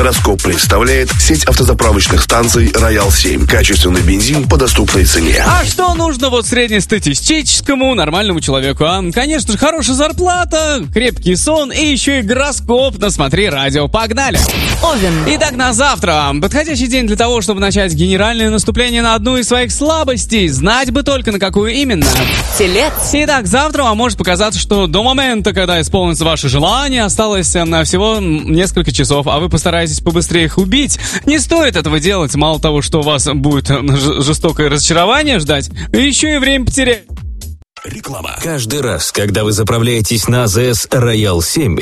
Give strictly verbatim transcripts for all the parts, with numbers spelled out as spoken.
Гороскоп представляет сеть автозаправочных станций «Роял семь». Качественный бензин по доступной цене. А что нужно вот среднестатистическому нормальному человеку? А? Конечно же, хорошая зарплата, крепкий сон и еще и гороскоп на «Смотри радио». Погнали! Овен. Итак, на завтра. Подходящий день для того, чтобы начать генеральное наступление на одну из своих слабостей. Знать бы только, на какую именно. Телец. Итак, завтра вам может показаться, что до момента, когда исполнится ваше желание, осталось на всего несколько часов, а вы постараетесь побыстрее их убить. Не стоит этого делать. Мало того, что у вас будет ж- жестокое разочарование ждать, еще и время потерять. Реклама. Каждый раз, когда вы заправляетесь на АЗС «Роял семь»,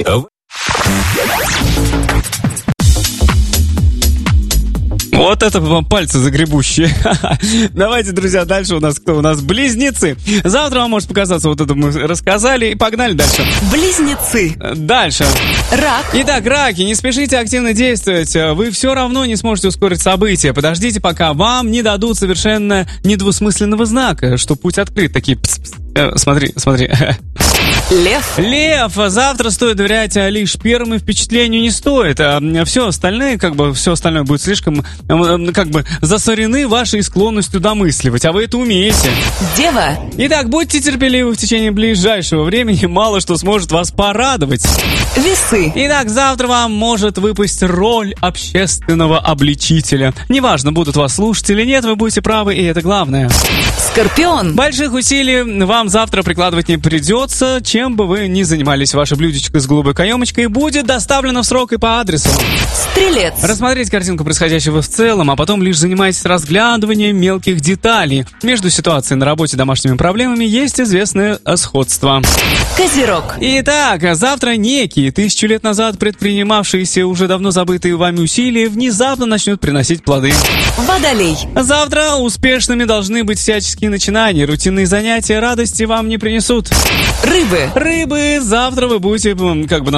Вот это вам пальцы загребущие. Давайте, друзья, дальше у нас кто? У нас близнецы. Завтра вам может показаться, вот это мы рассказали, и погнали дальше. Близнецы. Дальше. Рак. Итак, раки, не спешите активно действовать. Вы все равно не сможете ускорить события. Подождите, пока вам не дадут совершенно недвусмысленного знака, что путь открыт. Такие пс-пс. Э, смотри, смотри. Лев. Лев, завтра стоит доверять лишь первому впечатлению, не стоит. А все остальное, как бы, все остальное будет слишком, как бы, засорены вашей склонностью домысливать, а вы это умеете. Дева. Итак, будьте терпеливы в течение ближайшего времени, мало что сможет вас порадовать. Весы. Итак, завтра вам может выпасть роль общественного обличителя. Неважно, будут вас слушать или нет, вы будете правы, и это главное. Скорпион. Больших усилий вам завтра прикладывать не придется. Чем бы вы ни занимались, ваше блюдечко с голубой каемочкой будет доставлено в срок и по адресу. Стрелец. Рассмотреть картинку происходящего в целом, а потом лишь занимайтесь разглядыванием мелких деталей. Между ситуацией на работе и домашними проблемами есть известное сходство. Козерог. Итак, завтра некие тысячу лет назад предпринимавшиеся уже давно забытые вами усилия внезапно начнут приносить плоды. Водолей. Завтра успешными должны быть всяческие начинания, рутинные занятия радости вам не принесут. Рыбы. Рыбы, завтра вы будете как бы